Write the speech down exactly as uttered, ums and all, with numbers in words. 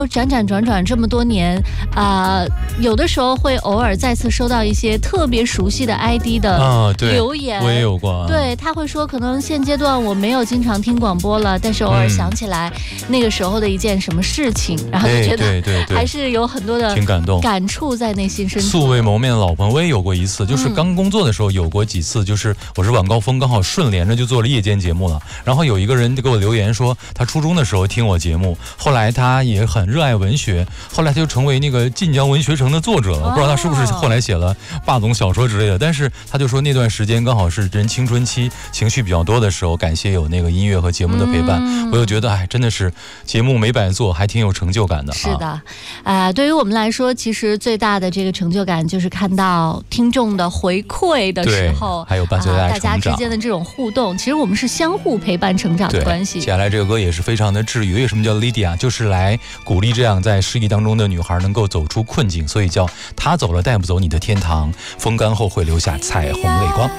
辗转转转这么多年啊、呃，有的时候会偶尔再次收到一些特别熟悉的 I D 的留言， 啊、我也有过、啊。 对，他会说，可能现阶段我没有经常听广播了，但是偶尔想起来那个时候的一件什么事情，嗯、然后就觉得还是有很多的挺感动、 感触在内心深处。 素未谋面的老朋友，我也有过一次，就是刚工作的时候有过几次，就是我是晚高峰，刚好顺连着就做了夜间节目了。然后有一个人就给我留言说，他初中的时候听我节目，后来他也很热爱文学。后来他就成为那个晋江文学城的作者了，不知道他是不是后来写了霸总小说之类的。但是他就说那段时间刚好是人青春期，情绪比较多的时候，感谢有那个音乐和节目的陪伴。嗯、我就觉得，哎，真的是节目没白做，还挺有成就感的。 是的，啊、呃，对于我们来说，其实最大的这个成就感就是看到听众的回馈的时候， 还有伴随大家、呃、 大家之间的这种互动，其实我们是相互陪伴成长的关系。 接下来这个歌也是非常的治愈。为什么叫 Lydia？ 就是来鼓励这样在失意当中的女孩能够走出困境，所以叫她走了带不走你的天堂，风干后会留下彩虹泪光。